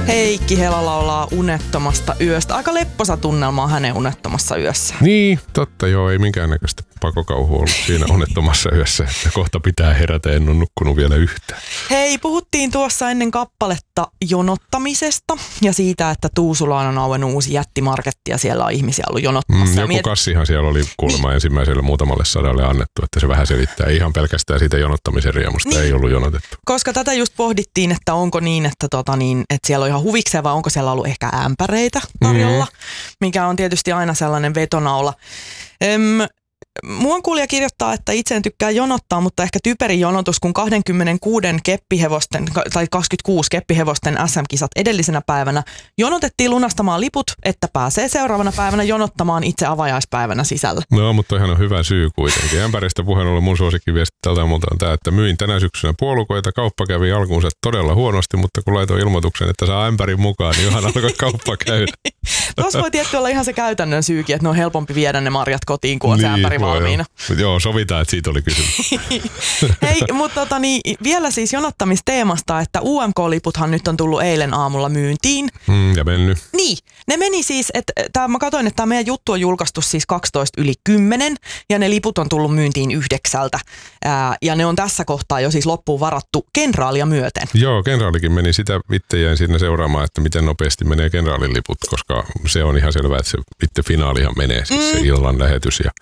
Heikki Hela laulaa Unettomasta yöstä. Aika lepposa tunnelma on hänen Unettomassa yössä. Niin, totta joo, ei minkäännäköistä pakokauhua ollut siinä Unettomassa yössä, että kohta pitää herätä, en ole nukkunut vielä yhtään. Hei, puhuttiin tuossa ennen kappaletta jonottamisesta ja siitä, että Tuusulaan on auennut uusi jättimarketti ja siellä on ihmisiä ollut jonottamassa. Joku kassihan siellä oli kuulemma ensimmäiselle muutamalle sadalle annettu, että se vähän selittää. Ei ihan pelkästään siitä jonottamisen riemusta, ei ollut jonotettu. Koska tätä just pohdittiin, että onko niin, että siellä on ihan huvikseen vai onko siellä ollut ehkä ämpäreitä tarjolla, mikä on tietysti aina sellainen vetonaula. Muuan kuulija kirjoittaa, että itse en tykkää jonottaa, mutta ehkä typerin jonotus, kun 26 keppihevosten SM-kisat edellisenä päivänä jonotettiin lunastamaan liput, että pääsee seuraavana päivänä jonottamaan itse avajaispäivänä sisällä. No, mutta ihan on hyvä syy kuitenkin. Ämpäristä puheen ollen mun suosikkiviesti tältä multa on tämä, että myin tänä syksynä puolukoita. Kauppa kävi alkuunsa todella huonosti, mutta kun laitoin ilmoituksen, että saa ämpärin mukaan, niin ihan alkoi kauppa käydä. Tuossa voi tietty olla ihan se käytännön syykin, että ne on helpompi viedä ne marjat kotiin, kun on se ämpäri valmiina. Joo, sovitaan, että siitä oli kysymys. Hei, mutta vielä siis jonottamisteemasta, että UMK-liputhan nyt on tullut eilen aamulla myyntiin. Ja mennyt. Niin, ne meni siis, että mä katsoin, että tämä meidän juttu on julkaistu siis 12:10 ja ne liput on tullut myyntiin 9. Ja ne on tässä kohtaa jo siis loppuun varattu kenraalia myöten. Joo, kenraalikin meni sitä, itse jäin sinne seuraamaan, että miten nopeasti menee kenraalin liput, koska se on ihan selvää, että se itse finaalihan menee, siis se illan lähetys ja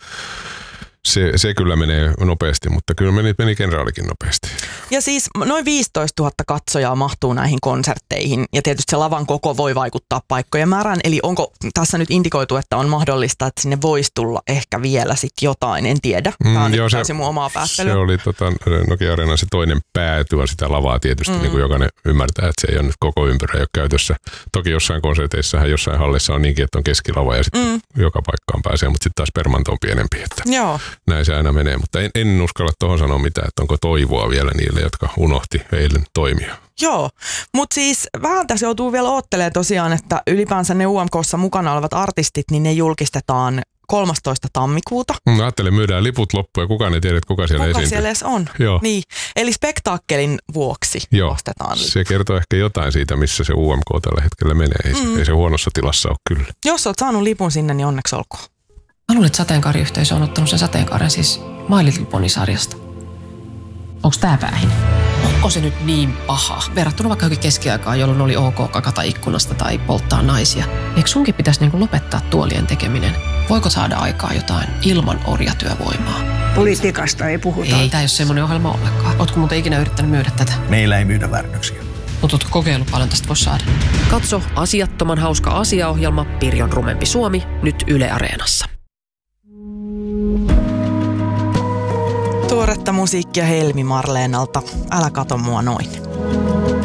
se kyllä menee nopeasti, mutta kyllä meni kenraalikin nopeasti. Ja siis noin 15 000 katsojaa mahtuu näihin konsertteihin ja tietysti se lavan koko voi vaikuttaa paikkojen määrään. Eli onko tässä nyt indikoitu, että on mahdollista, että sinne voisi tulla ehkä vielä sitten jotain, en tiedä. Tämä on nyt täysin mun omaa päättelyä. Se oli Nokia-areenan se toinen pääty on sitä lavaa tietysti, niin kuin jokainen ymmärtää, että se ei ole nyt koko ympyrä ei ole käytössä. Toki jossain konserteissahan jossain hallissa on niinkin, että on keskilava ja sitten joka paikkaan pääsee, mutta sitten taas permanto on pienempi. Että joo. Näin se aina menee, mutta en uskalla tuohon sanoa mitään, että onko toivoa vielä niille, jotka unohti eilen toimia. Joo, mutta siis vähän tässä joutuu vielä oottelemaan tosiaan, että ylipäänsä ne UMK:ssa mukana olevat artistit, niin ne julkistetaan 13. tammikuuta. Mä ajattelen, myydään liput loppuun ja kukaan ei tiedä, että kuka siellä esiintyy. Kuka siellä edes on. Joo. Niin. Eli spektaakkelin vuoksi ostetaan liput. Se kertoo ehkä jotain siitä, missä se UMK tällä hetkellä menee. Ei se huonossa tilassa ole kyllä. Jos olet saanut lipun sinne, niin onneksi olkoon. Mä luulen, että sateenkaariyhteisö on ottanut sen sateenkaaren siis My Little Pony-sarjasta. Onks tää päähin? Onko se nyt niin paha? Verrattuna vaikka johonkin keskiaikaan, jolloin oli ok kakata ikkunasta tai polttaa naisia. Eikö sunkin pitäisi lopettaa tuolien tekeminen? Voiko saada aikaa jotain ilman orjatyövoimaa? Politiikasta ei puhuta. Ei, tää ei ole semmoinen ohjelma ollenkaan. Ootko muuten ikinä yrittänyt myydä tätä? Meillä ei myydä väärännöksiä. Mutta ootko kokeillut paljon tästä voisi saada? Katso asiattoman hauska asiaohjelma Pirjon rumempi Suomi nyt Yle Areenassa. Tuoretta musiikkia Helmi Marleenalta. Älä kato mua noin.